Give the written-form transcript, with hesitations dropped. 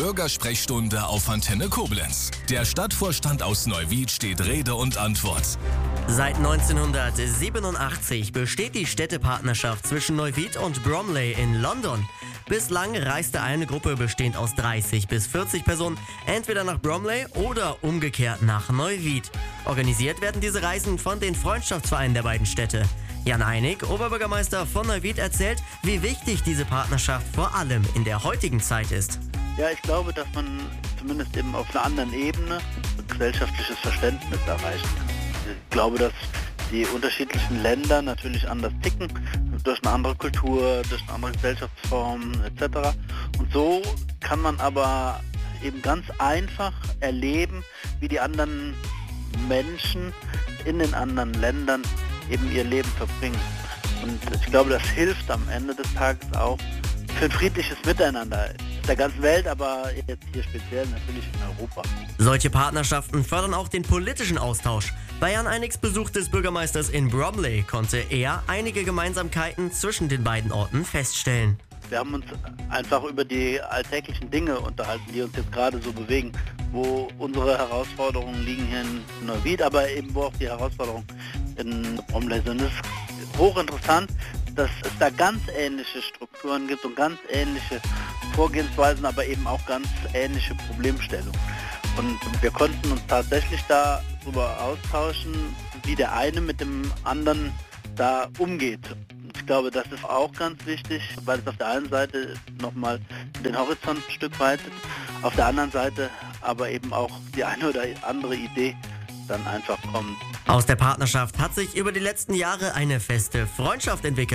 Bürgersprechstunde auf Antenne Koblenz. Der Stadtvorstand aus Neuwied steht Rede und Antwort. Seit 1987 besteht die Städtepartnerschaft zwischen Neuwied und Bromley in London. Bislang reiste eine Gruppe bestehend aus 30 bis 40 Personen entweder nach Bromley oder umgekehrt nach Neuwied. Organisiert werden diese Reisen von den Freundschaftsvereinen der beiden Städte. Jan Einig, Oberbürgermeister von Neuwied, erzählt, wie wichtig diese Partnerschaft vor allem in der heutigen Zeit ist. Ja, ich glaube, dass man zumindest eben auf einer anderen Ebene gesellschaftliches Verständnis erreichen kann. Ich glaube, dass die unterschiedlichen Länder natürlich anders ticken, durch eine andere Kultur, durch eine andere Gesellschaftsform etc. Und so kann man aber eben ganz einfach erleben, wie die anderen Menschen in den anderen Ländern eben ihr Leben verbringen. Und ich glaube, das hilft am Ende des Tages auch für ein friedliches Miteinander der ganzen Welt, aber jetzt hier speziell natürlich in Europa. Solche Partnerschaften fördern auch den politischen Austausch. Bei Jan Einigs Besuch des Bürgermeisters in Bromley konnte er einige Gemeinsamkeiten zwischen den beiden Orten feststellen. Wir haben uns einfach über die alltäglichen Dinge unterhalten, die uns jetzt gerade so bewegen, wo unsere Herausforderungen liegen hier in Neuwied, aber eben wo auch die Herausforderungen in Bromley sind. Es ist hochinteressant, dass es da ganz ähnliche Strukturen gibt und ganz ähnliche Vorgehensweisen, aber eben auch ganz ähnliche Problemstellungen. Und wir konnten uns tatsächlich darüber austauschen, wie der eine mit dem anderen da umgeht. Und ich glaube, das ist auch ganz wichtig, weil es auf der einen Seite nochmal den Horizont ein Stück weitet, auf der anderen Seite aber eben auch die eine oder andere Idee dann einfach kommt. Aus der Partnerschaft hat sich über die letzten Jahre eine feste Freundschaft entwickelt.